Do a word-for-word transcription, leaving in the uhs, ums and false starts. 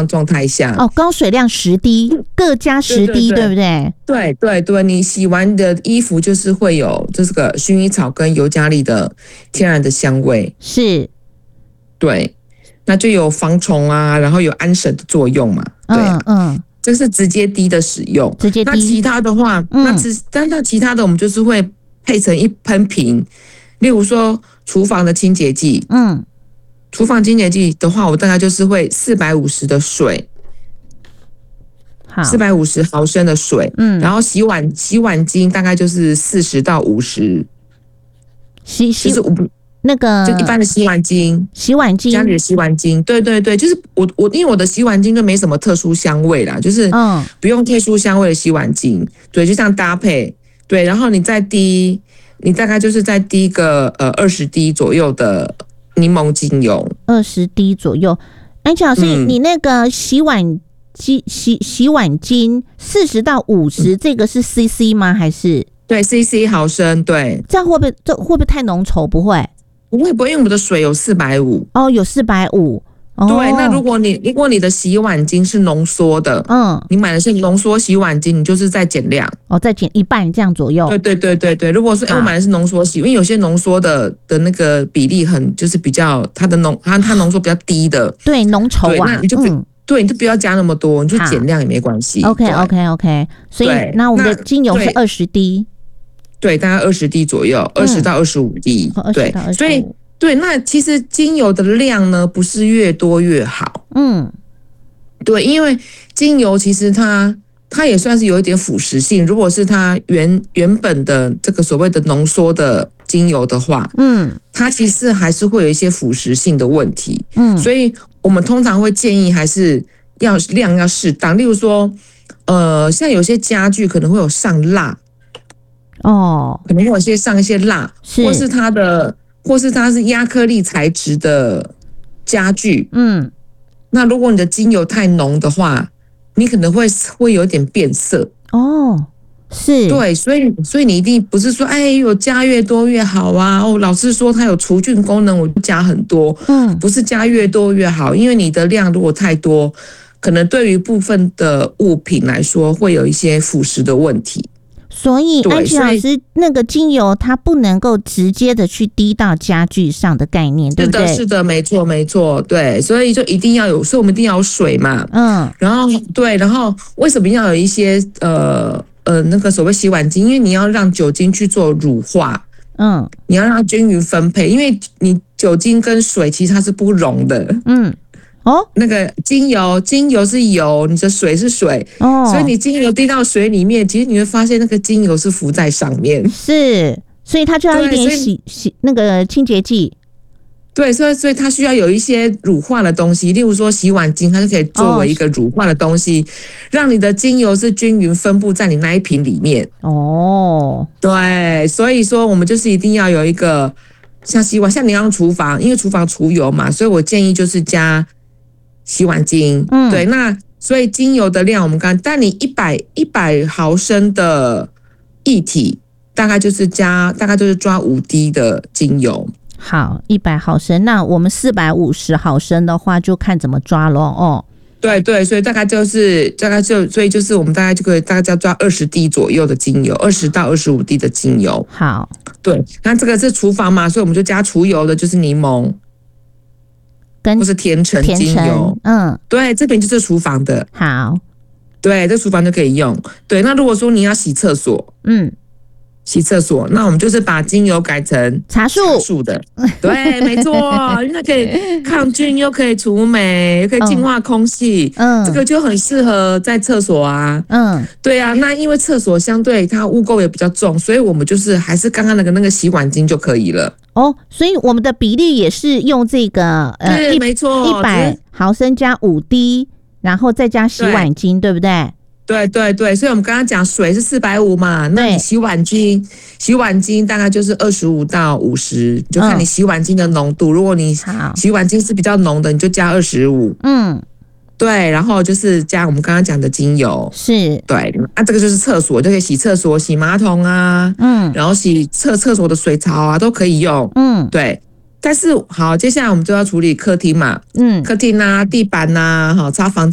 量状态下。 哦，高水量十滴，各加十滴， 对, 对, 对, 对不对？ 对对对，你洗完的衣服就是会有这个薰衣草跟尤加利的天然的香味， 是，对， 那就有防虫啊，然后有安神的作用嘛，对、啊， 嗯嗯， 这是直接滴的使用， 直接滴。 那其他的话，嗯、那只但那其他的我们就是会配成一喷瓶，例如说厨房的清洁剂，嗯，厨房清洁剂的话，我大概就是会四百五十的水。四百五十毫升的水，嗯，然后洗碗洗碗精大概就是四十到五十， 洗洗就是那个就一般的洗碗精， 洗碗精家里的洗碗精，对对对，就是我我因为我的洗碗精就没什么特殊香味啦，就是嗯不用特殊香味的洗碗精，对，就这样搭配，对，然后你再滴，你大概就是再滴个呃二十滴左右的柠檬精油， 二十滴左右。安琪老师，嗯、你那个洗碗。洗洗洗碗精四十到五十，这个是 C C 吗？还是对 C C 毫升？对， 这样会不会这会不会太浓稠？不会， 不会不会，因为我们的水有四百五哦，有四百五。 对，那如果你如果你的洗碗精是浓缩的，嗯，你买的是浓缩洗碗精，你就是再减量哦，再减一半这样左右。 对对对对对，如果是、欸、我买的是浓缩洗，因为有些浓缩的的那个比例很就是比较它的浓它它浓缩比较低的， 对浓稠啊， 那你就不。嗯对，你就不要加那么多，你就减量也没关系。 OK OK OK， 所以那我们的精油是二十滴， 对，大概二十滴左右，二十到二十五滴。对，所以对，那其实精油的量呢，不是越多越好。嗯，对，因为精油其实它它也算是有一点腐蚀性，如果是它原原本的这个所谓的浓缩的精油的话，嗯，它其实还是会有一些腐蚀性的问题。嗯，所以。我们通常会建议还是要量要适当，例如说，呃，像有些家具可能会有上蜡，哦，可能会有些上一些蜡，或是它的，或是它是亚克力材质的家具，嗯，那如果你的精油太浓的话，你可能会会有点变色，哦。是对，所以所以你一定不是说，哎，有加越多越好啊。哦，老师说它有除菌功能，我就加很多。嗯，不是加越多越好，因为你的量如果太多，可能对于部分的物品来说会有一些腐蚀的问题。 所以安琪老师，那个精油它不能够直接的去滴到家具上的概念，对不对？ 是的，是的，没错，没错，对，所以就一定要有，所以我们一定要有水嘛。嗯，然后对，然后为什么要有一些呃？呃，那个所谓洗碗精，因为你要让酒精去做乳化，嗯，你要让它均匀分配，因为你酒精跟水其实它是不溶的，嗯，哦，那个精油，精油是油，你的水是水，哦，所以你精油滴到水里面，其实你会发现那个精油是浮在上面， 是，所以它就要一点洗洗那个清洁剂。 对，所以所以它需要有一些乳化的东西，例如说洗碗精，它就可以作为一个乳化的东西，哦、让你的精油是均匀分布在你那一瓶里面。哦，对，所以说我们就是一定要有一个像洗碗，像你要厨房，因为厨房除油嘛，所以我建议就是加洗碗精。嗯，对，那所以精油的量我们刚，但你一百一百毫升的液体，大概就是加，大概就是抓五滴的精油。 好，一百毫升，那我们四百五十毫升的话，就看怎么抓咯。哦。 对对，所以大概就是大概就所以就是我们大概就可以大概要抓二十滴左右的精油，二十到二十五滴的精油。 好， 对，那这个是厨房嘛，所以我们就加除油的，就是柠檬，跟或是甜橙精油。嗯，对，这边就是厨房的。 好， 对，这厨房就可以用。对，那如果说你要洗厕所，嗯。洗厕所，那我们就是把精油改成茶树茶树的，对，没错，那可以抗菌，又可以除霉，又可以净化空气，嗯，这个就很适合在厕所啊，嗯，对啊，那因为厕所相对它污垢也比较重，所以我们就是还是刚刚那个那个洗碗精就可以了。 哦，所以我们的比例也是用这个， 呃，对，没错， 一百毫升加五滴，然后再加洗碗精， 对, 对不对？ 对对对，所以我们刚刚讲水是四百五嘛，那你洗碗精，洗碗精大概就是二十五到五十，就看你洗碗精的浓度。嗯、如果你洗碗精是比较浓的，你就加二十五。嗯，对，然后就是加我们刚刚讲的精油。 是， 对，啊，这个就是厕所，就可以洗厕所、洗马桶啊，嗯，然后洗厕厕所的水槽啊，都可以用。嗯，对。但是好，接下来我们就要处理客厅嘛，嗯，客厅啊、地板啊，好，擦房